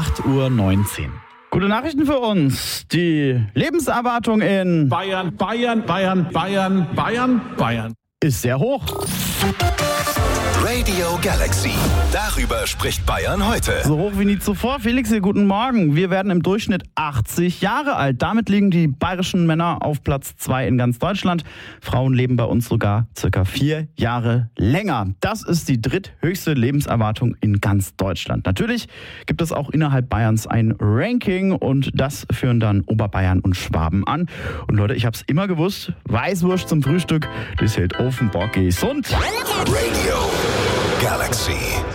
8:19 Uhr. Gute Nachrichten für uns. Die Lebenserwartung in Bayern ist sehr hoch. Radio Galaxy. Darüber spricht Bayern heute. So hoch wie nie zuvor. Felix, hier, guten Morgen. Wir werden im Durchschnitt 80 Jahre alt. Damit liegen die bayerischen Männer auf Platz 2 in ganz Deutschland. Frauen leben bei uns sogar circa 4 Jahre länger. Das ist die dritthöchste Lebenserwartung in ganz Deutschland. Natürlich gibt es auch innerhalb Bayerns ein Ranking und das führen dann Oberbayern und Schwaben an. Und Leute, ich habe es immer gewusst, Weißwurst zum Frühstück, das hält Offenbar gesund. Radio Galaxy.